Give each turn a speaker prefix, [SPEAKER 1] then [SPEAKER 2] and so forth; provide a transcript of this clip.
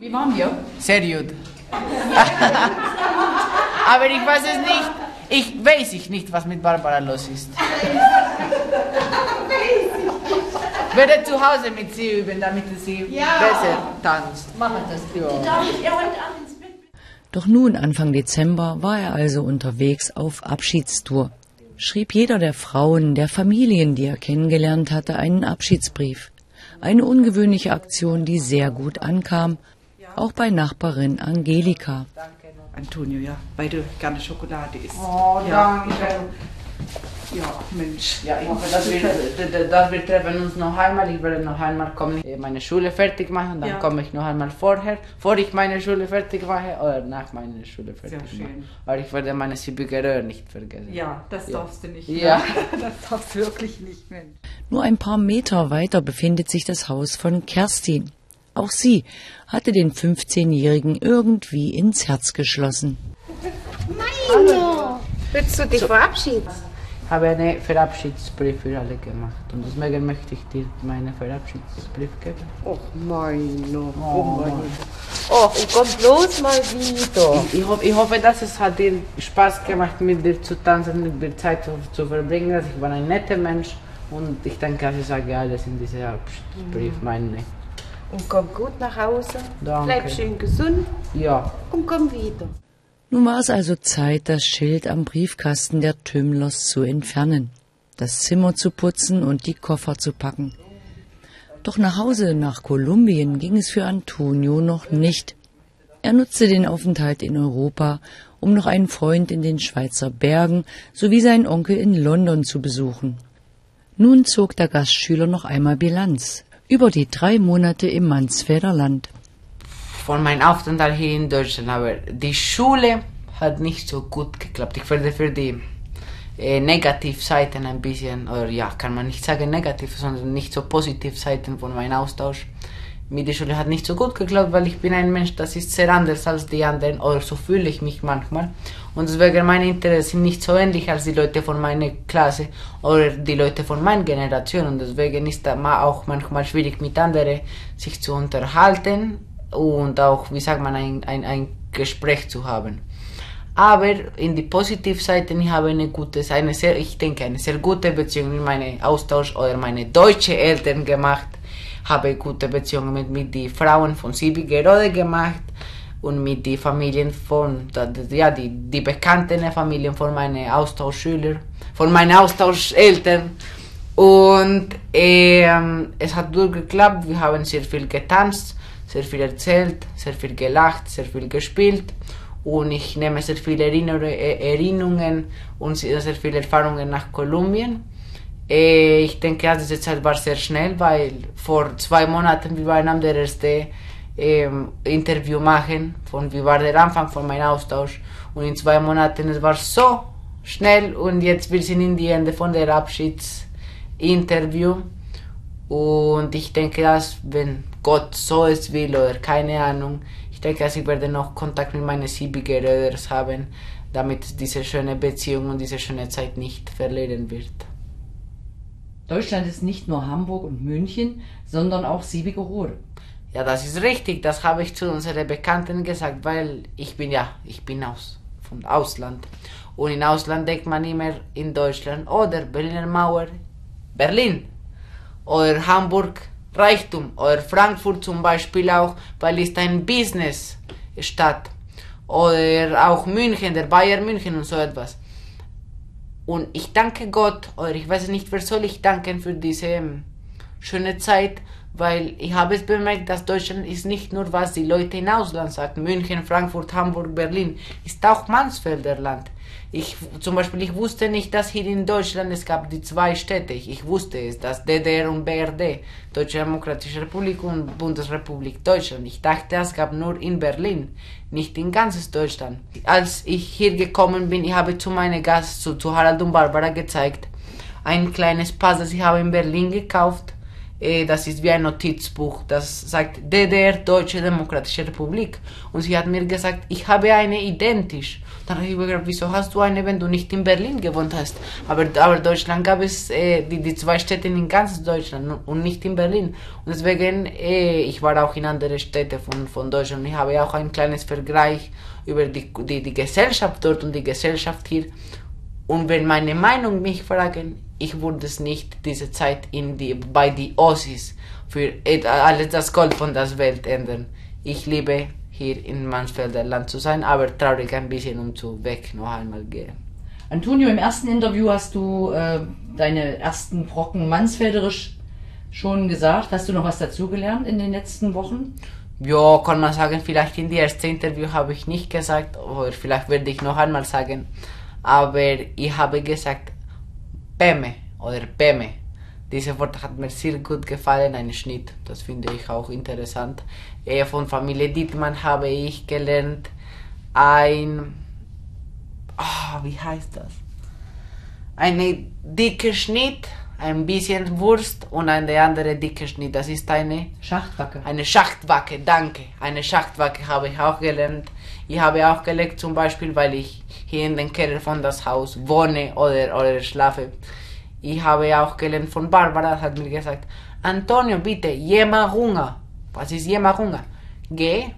[SPEAKER 1] Wie waren wir?
[SPEAKER 2] Sehr gut. Aber ich weiß es nicht. Ich weiß nicht, was mit Barbara los ist. Ich werde zu Hause mit sie üben, damit sie besser tanzt. Machen das. Ja.
[SPEAKER 3] Doch nun, Anfang Dezember, war er also unterwegs auf Abschiedstour. Schrieb jeder der Frauen, der Familien, die er kennengelernt hatte, einen Abschiedsbrief. Eine ungewöhnliche Aktion, die sehr gut ankam, auch bei Nachbarin Angelika.
[SPEAKER 1] Antonio, ja, weil du gerne Schokolade isst.
[SPEAKER 2] Oh, danke.
[SPEAKER 1] Ja, Mensch.
[SPEAKER 2] Ja, ich hoffe, dass wir treffen uns noch einmal. Ich werde noch einmal kommen, meine Schule fertig machen. Dann komme ich noch einmal bevor ich meine Schule fertig mache oder nach meiner Schule fertig mache. Aber ich werde meine Siebigeröhr nicht vergessen.
[SPEAKER 1] Ja, das darfst du nicht.
[SPEAKER 2] Ja.
[SPEAKER 1] Das darfst du wirklich nicht, Mensch.
[SPEAKER 3] Nur ein paar Meter weiter befindet sich das Haus von Kerstin. Auch sie hatte den 15-Jährigen irgendwie ins Herz geschlossen.
[SPEAKER 4] Hallo. Willst du dich verabschieden?
[SPEAKER 2] Ich habe einen Verabschiedsbrief für alle gemacht und deswegen möchte ich dir meinen Verabschiedsbrief geben.
[SPEAKER 4] Och, Meino. Och, und komm bloß mal wieder.
[SPEAKER 2] Ich hoffe, dass es hat dir Spaß gemacht, mit dir zu tanzen, mit dir Zeit zu verbringen. Ich war ein netter Mensch und ich denke, ich sage alles in diesem Abschiedsbrief, meine.
[SPEAKER 4] Und komm gut nach Hause.
[SPEAKER 2] Danke.
[SPEAKER 4] Bleib schön gesund.
[SPEAKER 2] Ja.
[SPEAKER 4] Und komm wieder.
[SPEAKER 3] Nun war es also Zeit, das Schild am Briefkasten der Tümlers zu entfernen, das Zimmer zu putzen und die Koffer zu packen. Doch nach Hause nach Kolumbien ging es für Antonio noch nicht. Er nutzte den Aufenthalt in Europa, um noch einen Freund in den Schweizer Bergen sowie seinen Onkel in London zu besuchen. Nun zog der Gastschüler noch einmal Bilanz über die 3 Monate im Mansfelder Land.
[SPEAKER 2] Von meinem Aufenthalt hier in Deutschland, aber die Schule hat nicht so gut geklappt. Ich werde für die Negativseiten ein bisschen, oder ja, kann man nicht sagen negativ, sondern nicht so positiv Seiten von meinem Austausch mit der Schule hat nicht so gut geklappt, weil ich bin ein Mensch, das ist sehr anders als die anderen, oder so fühle ich mich manchmal. Und deswegen meine Interessen sind nicht so ähnlich als die Leute von meiner Klasse oder die Leute von meiner Generation. Und deswegen ist es auch manchmal schwierig, mit anderen sich zu unterhalten und auch, wie sagt man, ein Gespräch zu haben. Aber in die Positivseite, ich habe eine sehr gute Beziehung mit meinem Austausch oder meine deutschen Eltern gemacht, habe gute Beziehungen mit den Frauen von Siebigerode gemacht und mit den Familien von, ja, die bekannten Familien von meinen Austauschschülern, von meinen Austauscheltern. Und es hat durchgeklappt, wir haben sehr viel getanzt, sehr viel erzählt, sehr viel gelacht, sehr viel gespielt und ich nehme sehr viele Erinnerungen und sehr viele Erfahrungen nach Kolumbien. Ich denke, diese Zeit war sehr schnell, weil vor 2 Monaten wir waren am ersten Interview machen, wie war der Anfang von meinem Austausch und in 2 Monaten es war so schnell und jetzt wir sind in die Ende von der Abschiedsinterview und ich denke, dass wenn Gott so es will oder keine Ahnung, ich denke, dass ich werde noch Kontakt mit meinen Siebigeröders haben, damit diese schöne Beziehung und diese schöne Zeit nicht verlieren wird.
[SPEAKER 5] Deutschland ist nicht nur Hamburg und München, sondern auch Siebigerode.
[SPEAKER 2] Ja, das ist richtig, das habe ich zu unseren Bekannten gesagt, weil ich bin vom Ausland. Und im Ausland denkt man immer in Deutschland oder Berliner Mauer, Berlin. Oder Hamburg, Reichtum. Oder Frankfurt zum Beispiel auch, weil es ein Business-Stadt. Oder auch München, der Bayern München und so etwas. Und ich danke Gott, oder ich weiß nicht, wer soll ich danken für diese schöne Zeit, weil ich habe es bemerkt, dass Deutschland ist nicht nur, was die Leute im Ausland sagen, München, Frankfurt, Hamburg, Berlin, ist auch Mansfelder Land. Ich wusste nicht, dass hier in Deutschland es gab die 2 Städte. Ich wusste es, dass DDR und BRD, Deutsche Demokratische Republik und Bundesrepublik Deutschland. Ich dachte, es gab nur in Berlin, nicht in ganzes Deutschland. Als ich hier gekommen bin, ich habe zu meinem Gast, zu Harald und Barbara gezeigt, ein kleines Pass, das ich habe in Berlin gekauft. das ist wie ein Notizbuch, das sagt DDR, Deutsche Demokratische Republik. Und sie hat mir gesagt, ich habe eine identisch. Dann habe ich gefragt, wieso hast du eine, wenn du nicht in Berlin gewohnt hast? Aber Deutschland gab es die zwei Städte in ganz Deutschland und nicht in Berlin. Und deswegen, ich war auch in anderen Städten von Deutschland. Ich habe auch ein kleines Vergleich über die Gesellschaft dort und die Gesellschaft hier. Und wenn meine Meinung mich fragen, ich würde es nicht diese Zeit bei die Ossis für alles das Gold von der Welt ändern. Ich liebe hier in Mansfelder Land zu sein, aber traurig ein bisschen, um zu weg noch einmal gehen.
[SPEAKER 5] Antonio, im ersten Interview hast du deine ersten Brocken Mansfelderisch schon gesagt. Hast du noch was dazugelernt in den letzten Wochen?
[SPEAKER 2] Ja, kann man sagen, vielleicht in die erste Interview habe ich nicht gesagt, oder vielleicht werde ich noch einmal sagen, aber ich habe gesagt Peme oder Peme. Dieses Wort hat mir sehr gut gefallen, ein Schnitt, das finde ich auch interessant. Von Familie Dittmann habe ich gelernt wie heißt das? Eine dicke Schnitt, ein bisschen Wurst und eine andere dicke Schnitt. Das ist eine
[SPEAKER 5] Schachtwacke.
[SPEAKER 2] Eine Schachtwacke, danke. Eine Schachtwacke habe ich auch gelernt. Ich habe auch gelernt, zum Beispiel, weil ich hier in den Keller von das Haus wohne oder schlafe. Ich habe auch gelernt von Barbara, hat mir gesagt, Antonio, bitte, Yemarunga. Was ist Yemarunga? Geh